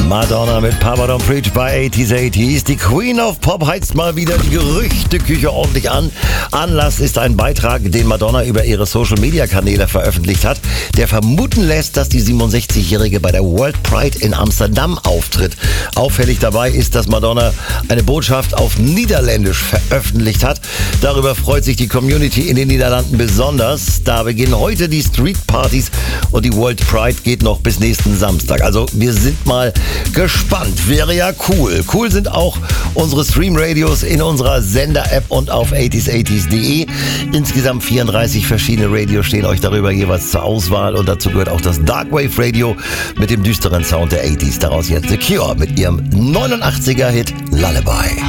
Madonna mit Papa Don't Preach bei 80s. Die Queen of Pop heizt mal wieder die Gerüchteküche ordentlich an. Anlass ist ein Beitrag, den Madonna über ihre Social-Media-Kanäle veröffentlicht hat, der vermuten lässt, dass die 67-Jährige bei der World Pride in Amsterdam auftritt. Auffällig dabei ist, dass Madonna eine Botschaft auf Niederländisch veröffentlicht hat. Darüber freut sich die Community in den Niederlanden besonders. Da beginnen heute die Street-Partys und die World Pride geht noch bis nächsten Samstag. Also wir sind mal gespannt. Wäre ja cool. Cool sind auch unsere Stream-Radios in unserer Sender-App und auf 80s80s.de. Insgesamt 34 verschiedene Radios stehen euch darüber jeweils zur Auswahl und dazu gehört auch das Darkwave Radio mit dem düsteren Sound der 80s. Daraus jetzt The Cure mit ihrem 89er-Hit Lullaby.